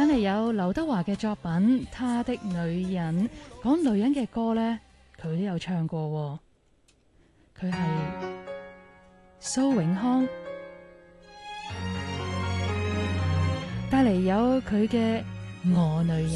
揀嚟有劉德華嘅作品《他的女人》，講女人嘅歌呢，佢都有唱過。佢係蘇永康，帶嚟有佢嘅《我女人》。